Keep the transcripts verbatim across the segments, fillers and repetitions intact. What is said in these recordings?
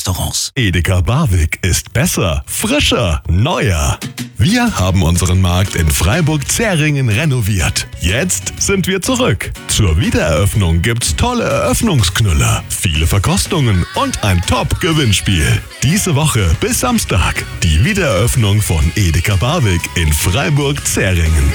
Restaurants. Edeka Barwig ist besser, frischer, neuer. Wir haben unseren Markt in Freiburg-Zähringen renoviert. Jetzt sind wir zurück. Zur Wiedereröffnung gibt's tolle Eröffnungsknüller, viele Verkostungen und ein Top-Gewinnspiel. Diese Woche bis Samstag die Wiedereröffnung von Edeka Barwig in Freiburg-Zähringen.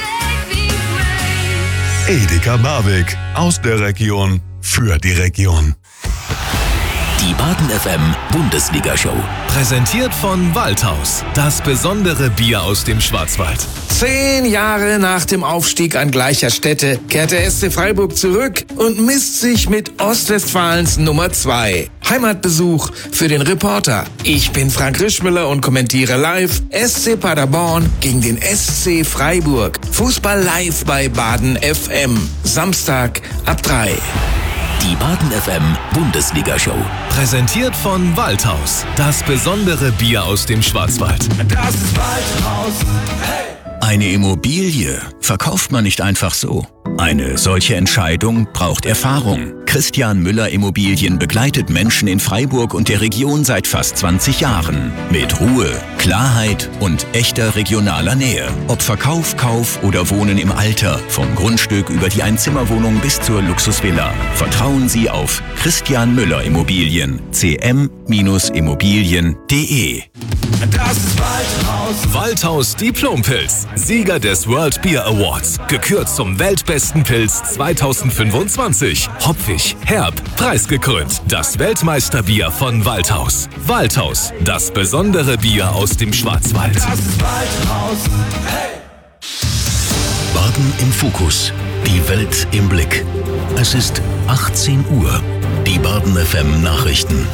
Edeka Barwig, aus der Region, für die Region. Die Baden F M Bundesliga-Show. Präsentiert von Waldhaus. Das besondere Bier aus dem Schwarzwald. Zehn Jahre nach dem Aufstieg an gleicher Stätte kehrt der S C Freiburg zurück und misst sich mit Ostwestfalens Nummer zwei. Heimatbesuch für den Reporter. Ich bin Frank Rischmüller und kommentiere live S C Paderborn gegen den S C Freiburg. Fußball live bei Baden F M. Samstag ab drei. Die Baden F M Bundesliga-Show. Präsentiert von Waldhaus. Das besondere Bier aus dem Schwarzwald. Das ist Waldhaus. Hey! Eine Immobilie verkauft man nicht einfach so. Eine solche Entscheidung braucht Erfahrung. Christian Müller Immobilien begleitet Menschen in Freiburg und der Region seit fast zwanzig Jahren. Mit Ruhe, Klarheit und echter regionaler Nähe. Ob Verkauf, Kauf oder Wohnen im Alter. Vom Grundstück über die Einzimmerwohnung bis zur Luxusvilla. Vertrauen Sie auf Christian Müller Immobilien. c m Immobilien punkt de. Das ist Waldhaus. Waldhaus Diplompilz. Sieger des World Beer Awards. Gekürt zum weltbesten Pilz zweitausendfünfundzwanzig. Hopfig, herb, preisgekrönt. Das Weltmeisterbier von Waldhaus. Waldhaus. Das besondere Bier aus dem Schwarzwald. Das ist Waldhaus. Hey! Baden im Fokus. Die Welt im Blick. Es ist achtzehn Uhr. Die Baden F M Nachrichten.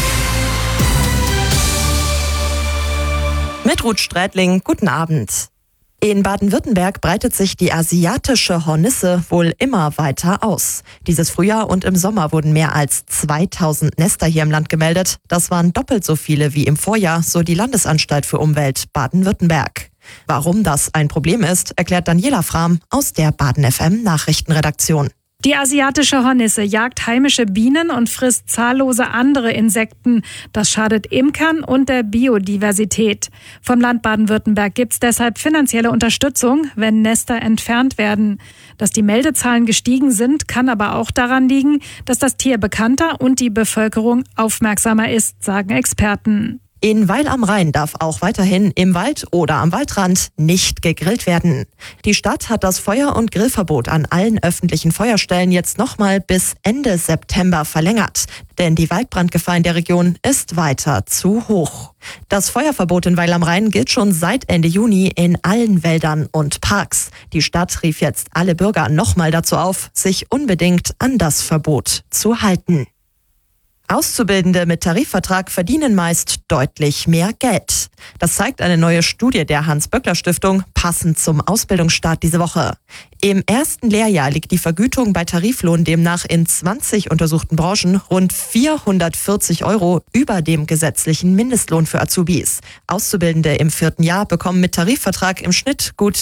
Mit Ruth Strätling, guten Abend. In Baden-Württemberg breitet sich die asiatische Hornisse wohl immer weiter aus. Dieses Frühjahr und im Sommer wurden mehr als zweitausend Nester hier im Land gemeldet. Das waren doppelt so viele wie im Vorjahr, so die Landesanstalt für Umwelt Baden-Württemberg. Warum das ein Problem ist, erklärt Daniela Frahm aus der Baden F M Nachrichtenredaktion. Die asiatische Hornisse jagt heimische Bienen und frisst zahllose andere Insekten. Das schadet Imkern und der Biodiversität. Vom Land Baden-Württemberg gibt es deshalb finanzielle Unterstützung, wenn Nester entfernt werden. Dass die Meldezahlen gestiegen sind, kann aber auch daran liegen, dass das Tier bekannter und die Bevölkerung aufmerksamer ist, sagen Experten. In Weil am Rhein darf auch weiterhin im Wald oder am Waldrand nicht gegrillt werden. Die Stadt hat das Feuer- und Grillverbot an allen öffentlichen Feuerstellen jetzt nochmal bis Ende September verlängert. Denn die Waldbrandgefahr in der Region ist weiter zu hoch. Das Feuerverbot in Weil am Rhein gilt schon seit Ende Juni in allen Wäldern und Parks. Die Stadt rief jetzt alle Bürger nochmal dazu auf, sich unbedingt an das Verbot zu halten. Auszubildende mit Tarifvertrag verdienen meist deutlich mehr Geld. Das zeigt eine neue Studie der Hans-Böckler-Stiftung, passend zum Ausbildungsstart diese Woche. Im ersten Lehrjahr liegt die Vergütung bei Tariflohn demnach in zwanzig untersuchten Branchen rund vierhundertvierzig Euro über dem gesetzlichen Mindestlohn für Azubis. Auszubildende im vierten Jahr bekommen mit Tarifvertrag im Schnitt gut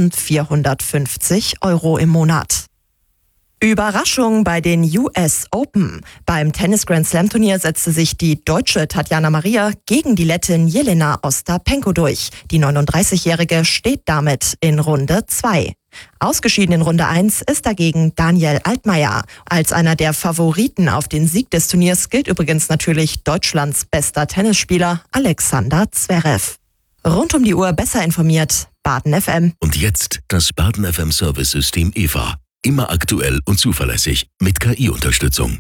eintausendvierhundertfünfzig Euro im Monat. Überraschung bei den U S Open. Beim Tennis-Grand-Slam-Turnier setzte sich die Deutsche Tatjana Maria gegen die Lettin Jelena Ostapenko durch. Die neununddreißigjährige steht damit in Runde zwei. Ausgeschieden in Runde eins ist dagegen Daniel Altmaier. Als einer der Favoriten auf den Sieg des Turniers gilt übrigens natürlich Deutschlands bester Tennisspieler Alexander Zverev. Rund um die Uhr besser informiert, Baden F M. Und jetzt das Baden F M Service-System E V A. Immer aktuell und zuverlässig mit K I-Unterstützung.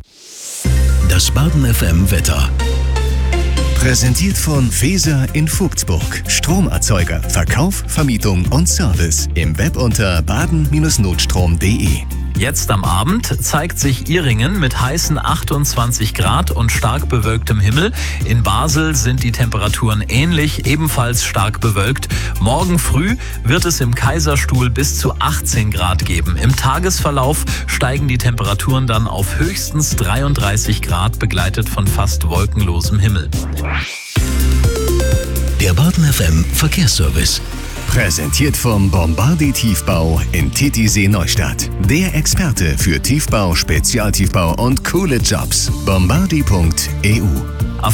Das Baden F M Wetter. Präsentiert von Feser in Vogtsburg. Stromerzeuger, Verkauf, Vermietung und Service. Im Web unter baden Notstrom punkt de. Jetzt am Abend zeigt sich Ihringen mit heißen achtundzwanzig Grad und stark bewölktem Himmel. In Basel sind die Temperaturen ähnlich, ebenfalls stark bewölkt. Morgen früh wird es im Kaiserstuhl bis zu achtzehn Grad geben. Im Tagesverlauf steigen die Temperaturen dann auf höchstens dreiunddreißig Grad, begleitet von fast wolkenlosem Himmel. Der Baden F M Verkehrsservice. Präsentiert vom Bombardi Tiefbau in Titisee Neustadt. Der Experte für Tiefbau, Spezialtiefbau und coole Jobs. bombardi punkt e u